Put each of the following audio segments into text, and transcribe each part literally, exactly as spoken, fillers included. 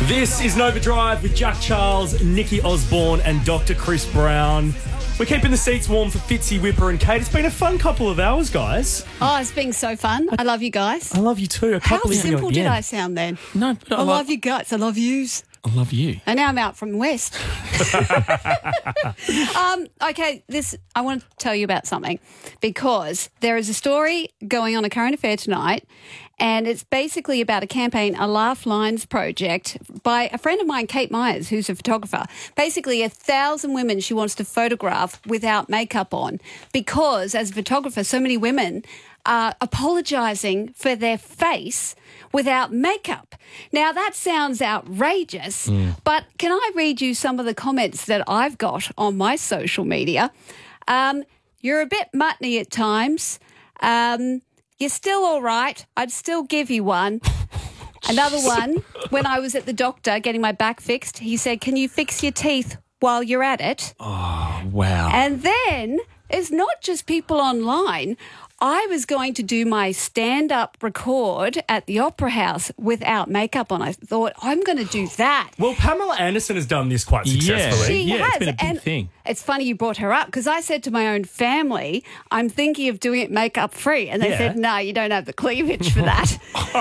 This is Nova Drive with Jack Charles, Nikki Osborne and Doctor Chris Brown. We're keeping the seats warm for Fitzy, Whipper and Kate. It's been a fun couple of hours, guys. Oh, it's been so fun. I love you guys. I love you too. A How couple simple of did I sound then? No, but I, I love, love you guys. I love yous. I love you. And now I'm out from West. um, okay, this I want to tell you about something because there is a story going on a current affair tonight, and it's basically about a campaign, a Laugh Lines project by a friend of mine, Kate Myers, who's a photographer. Basically, a thousand women she wants to photograph without makeup on because, as a photographer, so many women are apologising for their face without makeup. Now, that sounds outrageous, mm. but can I read you some of the comments that I've got on my social media? Um, you're a bit muttony at times. Um, you're still all right. I'd still give you one. Another one, when I was at the doctor getting my back fixed, he said, can you fix your teeth while you're at it? Oh, wow. And then it's not just people online. I was going to do my stand-up record at the Opera House without makeup on. I thought, I'm going to do that. Well, Pamela Anderson has done this quite successfully. She yeah, has. It's been a big and thing. It's funny you brought her up because I said to my own family, I'm thinking of doing it makeup-free. And they Yeah. said, no, you don't have the cleavage for that.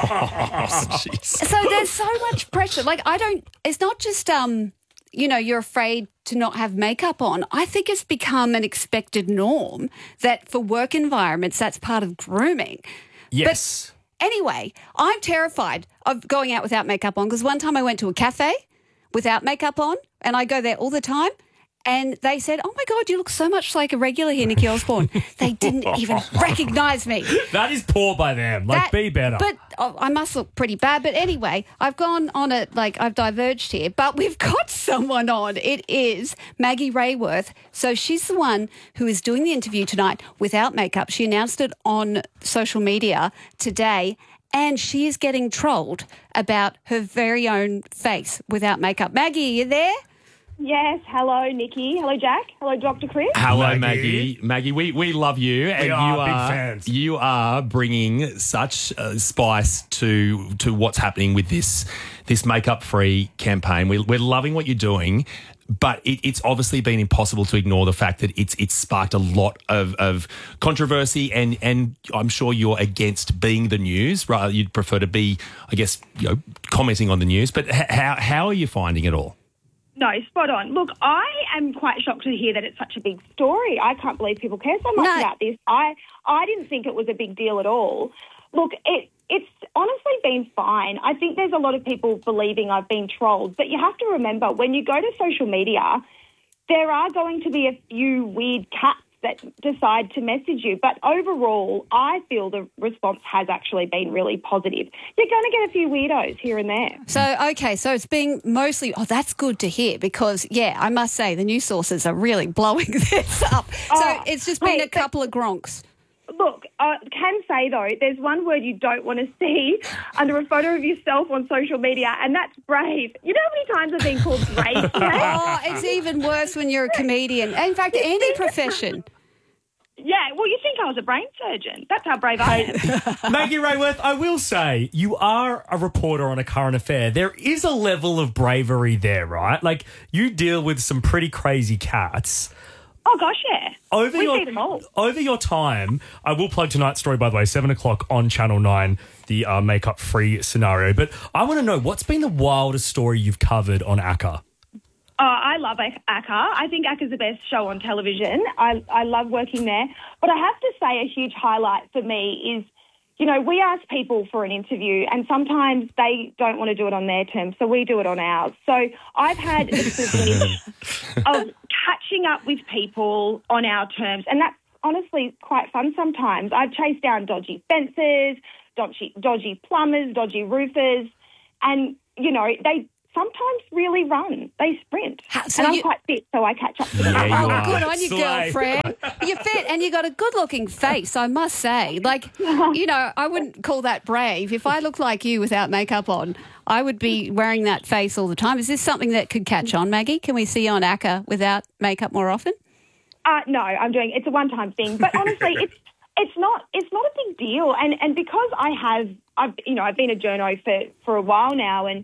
Oh, jeez. So there's so much pressure. Like, I don't, it's not just, um, you know, you're afraid to not have makeup on. I think it's become an expected norm that for work environments, that's part of grooming. Yes. But anyway, I'm terrified of going out without makeup on because one time I went to a cafe without makeup on and I go there all the time. And they said, oh, my God, you look so much like a regular here, Nikki Osborne. They didn't even recognise me. That is poor by them. Like, That- be better. But oh, I must look pretty bad. But anyway, I've gone on a, like, I've diverged here. But we've got someone on. It is Maggie Rayworth. So she's the one who is doing the interview tonight without makeup. She announced it on social media today. And she is getting trolled about her very own face without makeup. Maggie, are you there? Yes, hello Nikki, hello Jack, hello Doctor Chris. Hello, Maggie. Maggie. Maggie, we, we love you, and are you big are fans. you are bringing such uh, spice to to what's happening with this this makeup free campaign. We, we're loving what you're doing, but it, it's obviously been impossible to ignore the fact that it's it's sparked a lot of, of controversy, and and I'm sure you're against being the news. Right, you'd prefer to be, I guess, you know, commenting on the news. But h- how how are you finding it all? No, spot on. Look, I am quite shocked to hear that it's such a big story. I can't believe people care so much No. about this. I I didn't think it was a big deal at all. Look, it it's honestly been fine. I think there's a lot of people believing I've been trolled, but you have to remember when you go to social media, there are going to be a few weird cats that decide to message you. But overall, I feel the response has actually been really positive. You're going to get a few weirdos here and there. So, okay, so it's being mostly, oh, that's good to hear because, yeah, I must say the news sources are really blowing this up. So Oh, it's just been hey, a couple of gronks. Look, I can say, though, there's one word you don't want to see under a photo of yourself on social media, and that's brave. You know how many times I've been called brave today? Oh, it's even worse when you're a comedian. In fact, any profession. Yeah, well, you think I was a brain surgeon. That's how brave I am. Maggie Rayworth, I will say, you are a reporter on a current affair. There is a level of bravery there, right? Like, you deal with some pretty crazy cats. Oh, gosh, yeah. Over we your, see them all. Over your time, I will plug tonight's story, by the way, seven o'clock on Channel nine, the uh, makeup-free scenario. But I want to know, what's been the wildest story you've covered on A C A? Oh, I love A C A. I think A C A's the best show on television. I, I love working there. But I have to say a huge highlight for me is, you know, we ask people for an interview and sometimes they don't want to do it on their terms, so we do it on ours. So I've had the privilege of catching up with people on our terms, and that's honestly quite fun sometimes. I've chased down dodgy fences, dodgy, dodgy plumbers, dodgy roofers, and, you know, they sometimes really run. They sprint. How- so and I'm you- quite fit, so I catch up to them. Yeah, you Oh, are. good on you, Slay. girlfriend. You're fit and you got a good-looking face, I must say. Like, you know, I wouldn't call that brave. If I looked like you without makeup on, I would be wearing that face all the time. Is this something that could catch on, Maggie? Can we see you on A C A without makeup more often? Uh, no, I'm doing it's a one-time thing. But honestly, it's it's not it's not a big deal. And and because I have I've you know I've been a journo for for a while now, and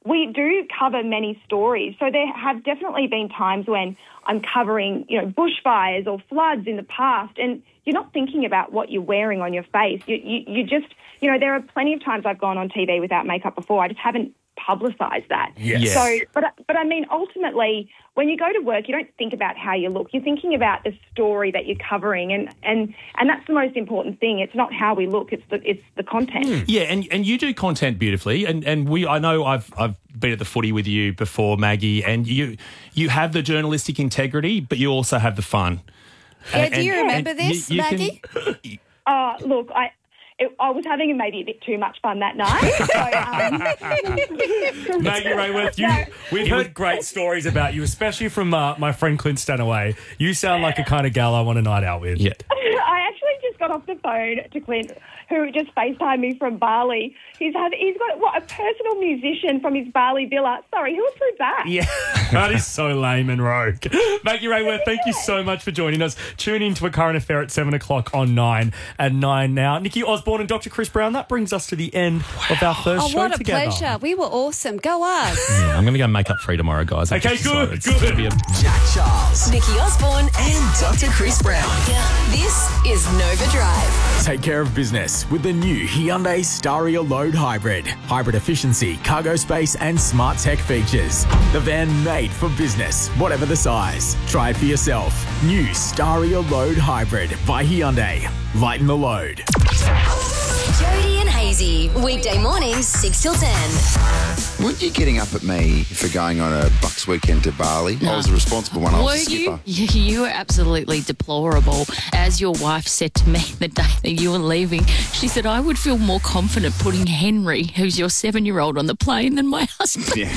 we do cover many stories. So there have definitely been times when I'm covering, you know, bushfires or floods in the past, and you're not thinking about what you're wearing on your face. You, you, you just, you know, there are plenty of times I've gone on T V without makeup before. I just haven't publicised that. Yes. So, but but I mean, ultimately, when you go to work, you don't think about how you look. You're thinking about the story that you're covering, and and, and that's the most important thing. It's not how we look; it's the it's the content. Mm. Yeah, and, and you do content beautifully, and, and we I know I've I've been at the footy with you before, Maggie, and you you have the journalistic integrity, but you also have the fun. Yeah, And- do you and- remember and this, you- you can- Maggie? Uh, look, I. It, I was having maybe a bit too much fun that night. So, um, Maggie Rayworth, you, we've heard great stories about you, especially from uh, my friend Clint Stanaway. You sound like a kind of gal I want a night out with. Yeah. I actually just got off the phone to Clint, who just FaceTimed me from Bali. He's had, he's got what a personal musician from his Bali villa. Sorry, who approved that? Yeah, that is so lame and rogue. Maggie Rayworth, thank you so much for joining us. Tune in to A Current Affair at seven o'clock on nine and nine now. Nikki Osborne and Doctor Chris Brown, that brings us to the end of our first Oh, show what a together. pleasure. We were awesome. Go us. Yeah, I'm going to go makeup free tomorrow, guys. I've Okay, just good, decided it's good. gonna be a- Jack Charles, Nikki Osborne, and Doctor Chris Brown. This is Nova Drive. Take care of business with the new Hyundai Staria Load Hybrid. Hybrid efficiency, cargo space and smart tech features. The van made for business, whatever the size. Try it for yourself. New Staria Load Hybrid by Hyundai. Lighten the load. Jody and Hazy, weekday mornings, six till ten. Weren't you getting up at me for going on a Bucks weekend to Bali? I was the responsible one. I was Were the skipper. you? You were absolutely deplorable. As your wife said to me the day that you were leaving, she said, I would feel more confident putting Henry, who's your seven-year-old, on the plane than my husband. Yeah.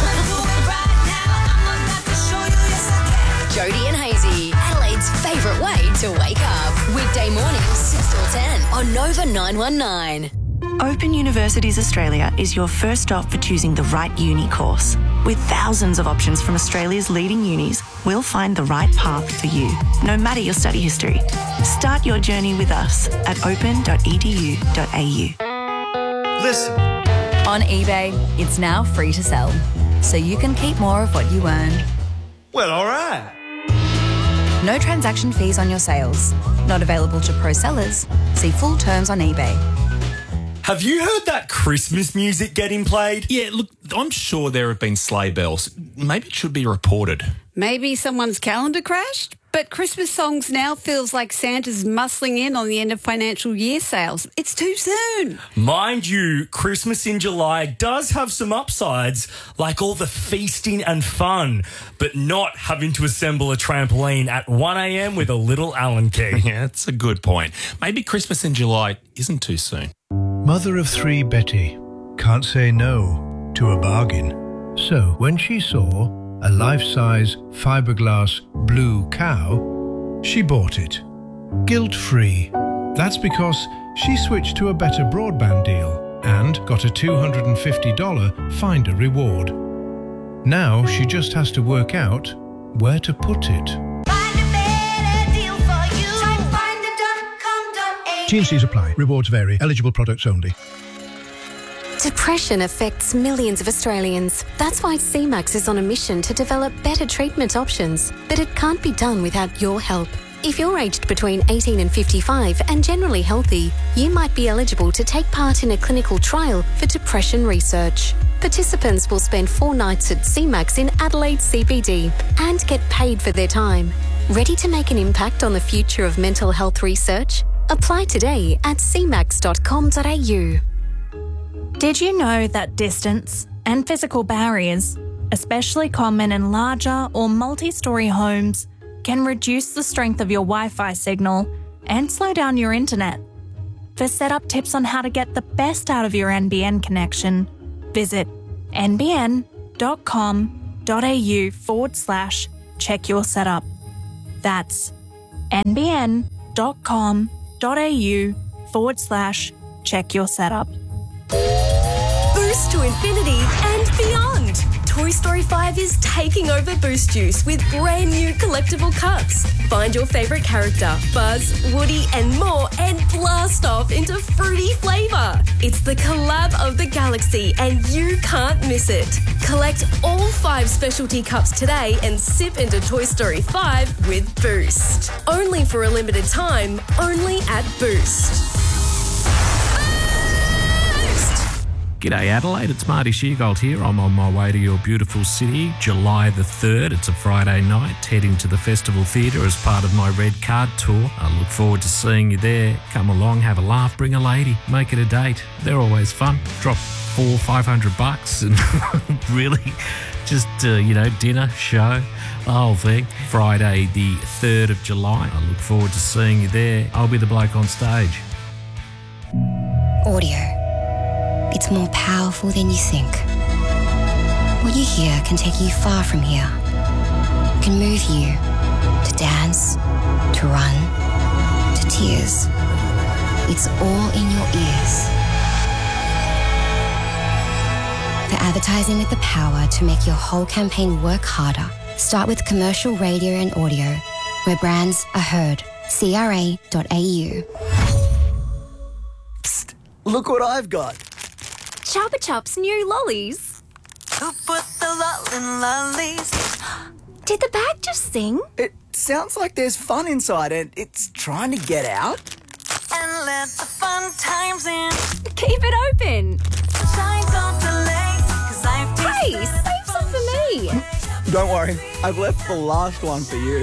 Jody and Hazy, Adelaide's favourite way to wake up. Weekday mornings, six till ten on Nova nine one nine. Open Universities Australia is your first stop for choosing the right uni course. With thousands of options from Australia's leading unis, we'll find the right path for you, no matter your study history. Start your journey with us at open dot e d u dot a u. Listen. On eBay, it's now free to sell, so you can keep more of what you earn. Well, all right. No transaction fees on your sales. Not available to pro sellers. See full terms on eBay. Have you heard that Christmas music getting played? Yeah, look, I'm sure there have been sleigh bells. Maybe it should be reported. Maybe someone's calendar crashed, but Christmas songs now feels like Santa's muscling in on the end of financial year sales. It's too soon. Mind you, Christmas in July does have some upsides, like all the feasting and fun, but not having to assemble a trampoline at one a.m. with a little Allen key. Yeah, that's a good point. Maybe Christmas in July isn't too soon. Mother of three Betty can't say no to a bargain. So when she saw a life-size fiberglass blue cow, she bought it. Guilt-free. That's because she switched to a better broadband deal and got a two hundred fifty dollars Finder reward. Now she just has to work out where to put it. T and C's apply. Rewards vary. Eligible products only. Depression affects millions of Australians. That's why C MAX is on a mission to develop better treatment options. But it can't be done without your help. If you're aged between eighteen and fifty-five and generally healthy, you might be eligible to take part in a clinical trial for depression research. Participants will spend four nights at C MAX in Adelaide C B D and get paid for their time. Ready to make an impact on the future of mental health research? Apply today at c max dot com dot a u. Did you know that distance and physical barriers, especially common in larger or multi-storey homes, can reduce the strength of your Wi-Fi signal and slow down your internet? For setup tips on how to get the best out of your N B N connection, visit n b n dot com dot a u forward slash check your setup. That's n b n dot com dot a u forward slash check your setup. Boost to infinity and beyond. Toy Story five is taking over Boost Juice with brand new collectible cups. Find your favourite character, Buzz, Woody and more, and blast off into fruity flavour. It's the collab of the galaxy and you can't miss it. Collect all five specialty cups today and sip into Toy Story five with Boost. Only for a limited time, only at Boost. G'day Adelaide, it's Marty Sheargold here. I'm on my way to your beautiful city, July the third. It's a Friday night, heading to the Festival Theatre as part of my Red Card tour. I look forward to seeing you there. Come along, have a laugh, bring a lady, make it a date. They're always fun. Drop four, five hundred bucks and really just, uh, you know, dinner, show, the whole thing. Friday the third of July. I look forward to seeing you there. I'll be the bloke on stage. Audio. It's more powerful than you think. What you hear can take you far from here. It can move you to dance, to run, to tears. It's all in your ears. For advertising with the power to make your whole campaign work harder, start with commercial radio and audio, where brands are heard. C R A dot A U. Psst, look what I've got. Chupa Chups new lollies. Who put the lol in lollies? Did the bag just sing? It sounds like there's fun inside and it's trying to get out. And let the fun times in. Keep it open. Hey, save some for me. Don't worry, I've left the last one for you.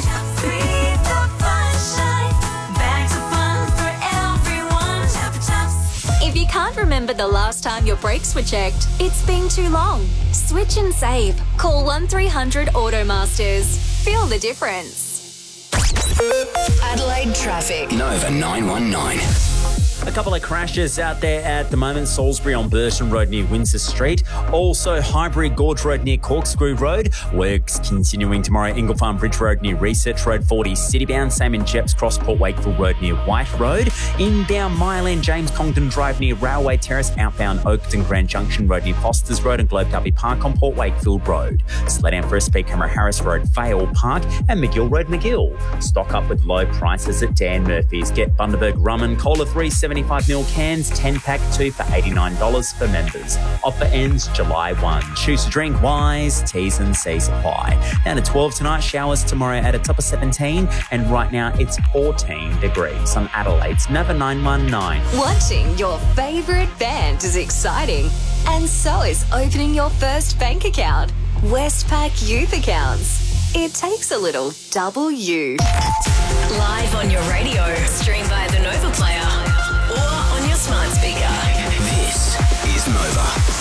If you can't remember the last time your brakes were checked, it's been too long. Switch and save. Call one three hundred Automasters. Feel the difference. Adelaide traffic. Nova nine one nine. A couple of crashes out there at the moment. Salisbury on Burton Road near Windsor Street. Also Highbury Gorge Road near Corkscrew Road. Works continuing tomorrow. Ingle Farm Bridge Road near Research Road forty citybound. Same in Jeps Cross Port Wakefield Road near White Road. Inbound Mile End James Congdon Drive near Railway Terrace. Outbound Oakton Grand Junction Road near Fosters Road and Globe Derby Park on Port Wakefield Road. Slow down for a speed camera Harris Road, Vale Park and McGill Road, McGill. Stock up with low prices at Dan Murphy's. Get Bundaberg Rum and Cola three seventy-five mil cans, ten pack two for eighty-nine dollars for members. Offer ends July first. Choose to drink wise, T's and C's apply. Down to twelve tonight, showers tomorrow at a top of seventeen, and right now it's fourteen degrees on Adelaide's Nova nine one nine. Watching your favourite band is exciting, and so is opening your first bank account. Westpac Youth Accounts. It takes a little W. Live on your radio. Stream via the Nova Player or on your smart speaker. This is Nova.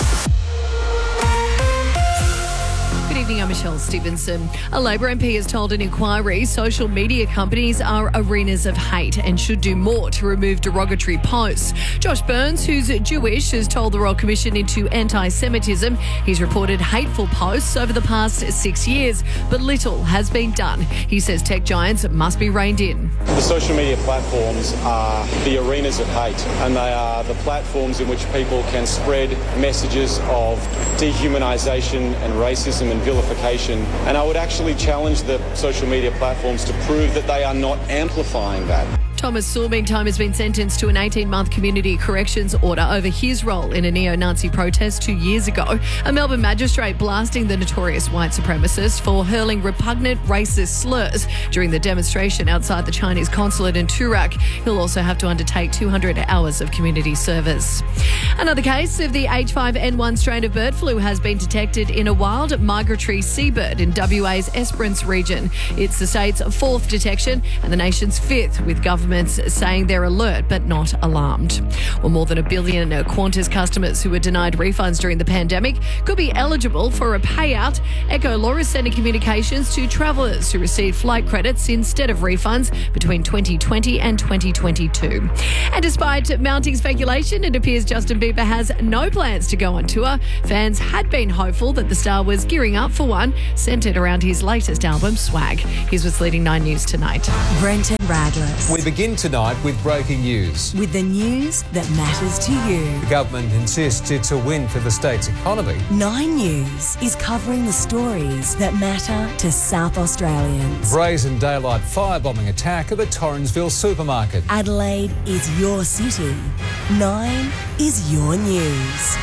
Good evening, I'm Michelle Stevenson. A Labor M P has told an inquiry social media companies are arenas of hate and should do more to remove derogatory posts. Josh Burns, who's Jewish, has told the Royal Commission into anti-Semitism. He's reported hateful posts over the past six years, but little has been done. He says tech giants must be reined in. The social media platforms are the arenas of hate, and they are the platforms in which people can spread messages of dehumanisation and racism and vilification. And I would actually challenge the social media platforms to prove that they are not amplifying that. Thomas Sewell, meantime, has been sentenced to an eighteen-month community corrections order over his role in a neo-Nazi protest two years ago. A Melbourne magistrate blasting the notorious white supremacist for hurling repugnant racist slurs during the demonstration outside the Chinese consulate in Toorak. He'll also have to undertake two hundred hours of community service. Another case of the H five N one strain of bird flu has been detected in a wild migratory seabird in W A's Esperance region. It's the state's fourth detection and the nation's fifth, with government saying they're alert but not alarmed. Well, more than a billion Qantas customers who were denied refunds during the pandemic could be eligible for a payout. Echo Law is sending communications to travellers who received flight credits instead of refunds between twenty twenty and twenty twenty-two. And despite mounting speculation, it appears Justin Bieber has no plans to go on tour. Fans had been hopeful that the star was gearing up for one, centred around his latest album, Swag. Here's what's leading Nine News tonight. Brenton Radless. We begin begin tonight with breaking news. With the news that matters to you. The government insists it's a win for the state's economy. Nine News is covering the stories that matter to South Australians. Brazen daylight firebombing attack of a Torrensville supermarket. Adelaide is your city. Nine is your news.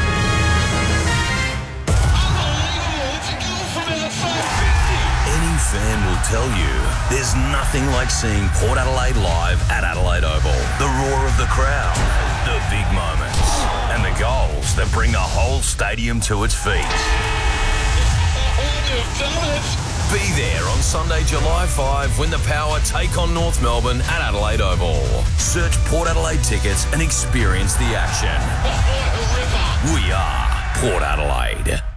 Any fan will tell you there's nothing like seeing Port Adelaide live at Adelaide Oval. The roar of the crowd, the big moments, and the goals that bring the whole stadium to its feet. Be there on Sunday, July fifth, when the Power take on North Melbourne at Adelaide Oval. Search Port Adelaide tickets and experience the action. We are Port Adelaide.